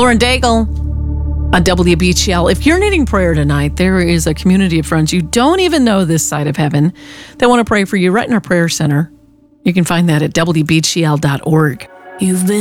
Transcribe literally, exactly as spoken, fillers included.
Lauren Daigle on W B G L. If you're needing prayer tonight, there is a community of friends you don't even know this side of heaven that want to pray for you right in our prayer center. You can find that at W B G L dot org. You've been